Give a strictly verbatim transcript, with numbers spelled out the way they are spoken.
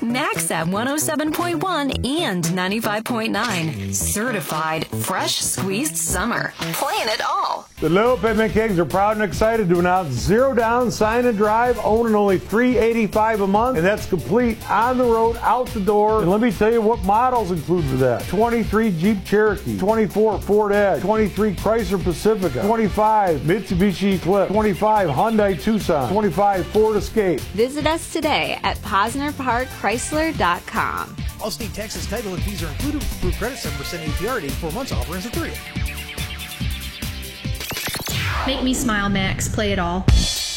Max at one oh seven point one and ninety-five point nine. Certified fresh squeezed summer. Playing it all. The Little Picnic Kings are proud and excited to announce zero down, sign and drive, owning only three hundred eighty-five dollars a month, and that's complete on the road, out the door. And let me tell you what models include for that. twenty-three Jeep Cherokee, twenty-four Ford Edge, twenty-three Chrysler Pacifica, twenty-five Mitsubishi Eclipse, twenty-five Hyundai Tucson, twenty-five Ford Escape. Visit us today at Posner Park Chrysler dot com. All state taxes, title, and fees are included with approved credit, seven percent A P R at eighty-four months. Offer ends in three. Make me smile, Max. Play it all.